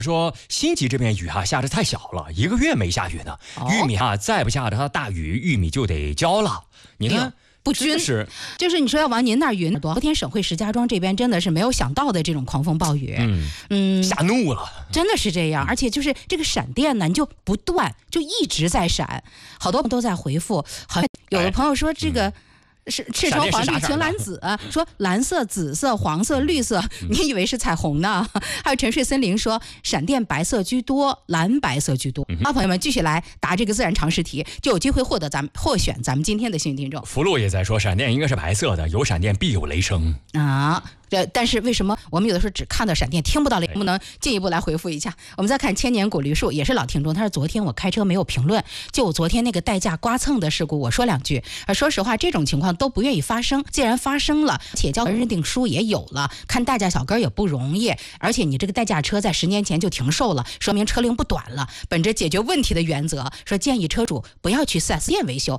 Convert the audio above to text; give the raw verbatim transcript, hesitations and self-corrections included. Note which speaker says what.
Speaker 1: 说新集这边雨啊下的太小了，一个月没下雨呢，
Speaker 2: 哦、
Speaker 1: 玉米啊再不下的它大雨，玉米就得焦了。你看。哎
Speaker 2: 不均
Speaker 1: 是，
Speaker 2: 就是你说要往您那儿云多。昨天省会石家庄这边真的是没有想到的这种狂风暴雨，
Speaker 1: 嗯嗯，吓怒了，
Speaker 2: 真的是这样。而且就是这个闪电呢，你就不断就一直在闪，好多都在回复。好像有的朋友说这个。哎是赤橙黄绿青蓝紫，说蓝色、紫色、黄色、绿色，你以为是彩虹呢？还有沉睡森林说闪电白色居多，蓝白色居多。好、嗯，朋友们继续来答这个自然常识题，就有机会获得咱们获选咱们今天的幸运听众。
Speaker 1: 福禄也在说闪电应该是白色的，有闪电必有雷声
Speaker 2: 啊。这但是为什么我们有的时候只看到闪电听不到雷？能不能进一步来回复一下？我们再看千年古梨树，也是老听众，他说昨天我开车没有评论，就我昨天那个代驾刮蹭的事故，我说两句。呃，说实话，这种情况都不愿意发生，既然发生了，且交认定书也有了，看代驾小哥也不容易，而且你这个代驾车在十年前就停售了，说明车龄不短了。本着解决问题的原则，说建议车主不要去四 S 店维修，